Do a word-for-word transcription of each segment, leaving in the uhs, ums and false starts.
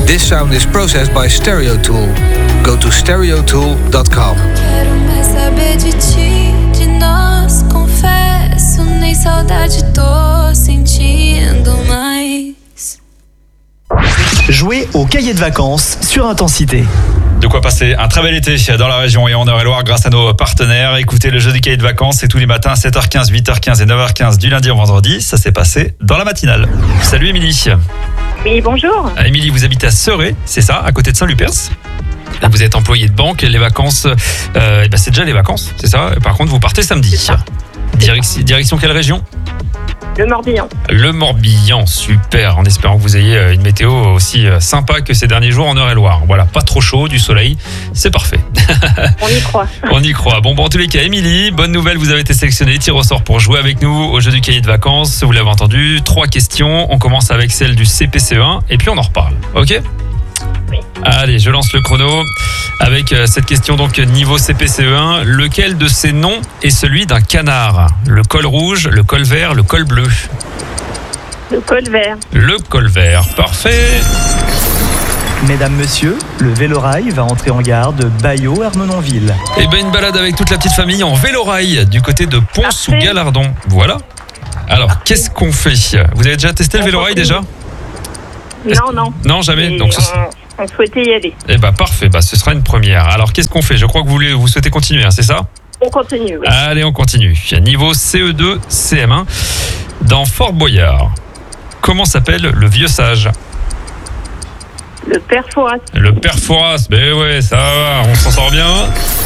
This sound is processed by Stereotool. Go to stereotool dot com. Quero mais saber de ti, de nós, confesso, nem saudade tô sentindo mais. Jouez au cahier de vacances sur Intensité. De quoi passer un très bel été dans la région et en Eure-et-Loire grâce à nos partenaires. Écoutez le jeu du cahier de vacances, c'est tous les matins à sept heures quinze, huit heures quinze et neuf heures quinze du lundi au vendredi. Ça s'est passé dans la matinale. Salut Émilie. Oui, bonjour. Ah, Émilie, vous habitez à Serré, c'est ça, à côté de Saint-Lupers. Vous êtes employée de banque, les vacances, euh, eh ben c'est déjà les vacances, c'est ça. Par contre, vous partez samedi. Direction, direction quelle région ? Le Morbihan. Le Morbihan, super, en espérant que vous ayez une météo aussi sympa que ces derniers jours en Eure-et-Loire. Voilà, pas trop chaud, du soleil, c'est parfait. On y croit. On y croit. Bon, bon, en tous les cas, Émilie, bonne nouvelle, vous avez été sélectionnée, tir au sort pour jouer avec nous au jeu du cahier de vacances. Vous l'avez entendu, trois questions. On commence avec celle du C P C E un et puis on en reparle, ok ? Oui. Allez, je lance le chrono avec cette question donc niveau C P C E un. Lequel de ces noms est celui d'un canard ? Le col rouge, le col vert, le col bleu ? Le col vert. Le col vert, parfait. Mesdames, messieurs, le Vélorail va entrer en gare de Bailleau-Ermenonville. Eh ben une balade avec toute la petite famille en Vélorail du côté de Pons sous Galardon. Voilà. Alors, qu'est-ce qu'on fait ? Vous avez déjà testé le Vélorail déjà ? Non, non. Non, jamais. Et Donc, ce... on, on souhaitait y aller. Eh ben parfait, bah, ce sera une première. Alors qu'est-ce qu'on fait ? Je crois que vous, voulez, vous souhaitez continuer, hein, c'est ça ? On continue, oui. Allez, on continue. Niveau C E deux, C M un, dans Fort Boyard, comment s'appelle le vieux sage ? Le père Fouras. Le père Fouras, ben ouais, ça va, on s'en sort bien.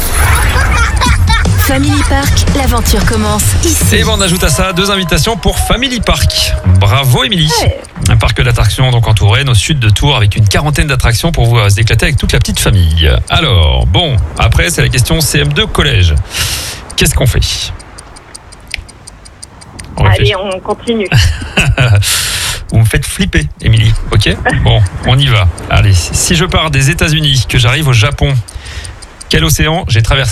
Family Park, l'aventure commence ici. Et ben on ajoute à ça deux invitations pour Family Park. Bravo Émilie. Ouais. Un parc d'attractions donc en Touraine, au sud de Tours, avec une quarantaine d'attractions pour vous euh, éclater avec toute la petite famille. Alors, bon, après c'est la question C M deux collège. Qu'est-ce qu'on fait ? On réfléchit. Allez, on continue. Vous me faites flipper, Émilie, ok ? Bon, on y va. Allez, si je pars des États-Unis, que j'arrive au Japon, quel océan j'ai traversé ?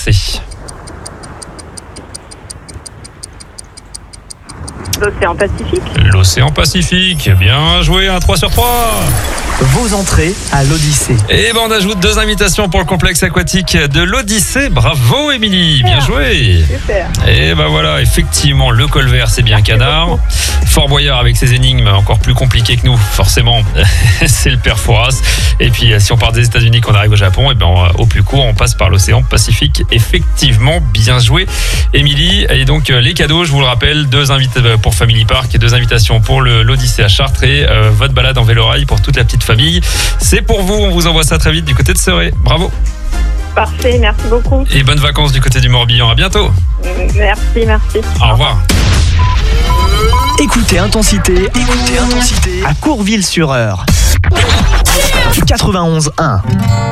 L'océan Pacifique. L'océan Pacifique, bien joué, un trois sur trois. Vos entrées à l'Odyssée. Et ben on ajoute deux invitations pour le complexe aquatique de l'Odyssée. Bravo Émilie, bien joué. Super. Et ben voilà, effectivement, le col vert c'est bien canard. Fort Boyard avec ses énigmes encore plus compliquées que nous, forcément, c'est le père Fouras. Et puis si on part des États-Unis qu'on arrive au Japon, et ben au plus court on passe par l'océan Pacifique. Effectivement, bien joué Émilie. Et donc les cadeaux, je vous le rappelle, deux invités pour Family Park et deux invitations pour le, l'Odyssée à Chartres et euh, votre balade en Vélorail pour toute la petite famille. C'est pour vous, on vous envoie ça très vite du côté de Serré. Bravo. Parfait, merci beaucoup. Et bonnes vacances du côté du Morbihan. À bientôt. Merci, merci. Au revoir. Écoutez Intensité, écoutez Intensité à Courville-sur-Eure. quatre-vingt-onze un.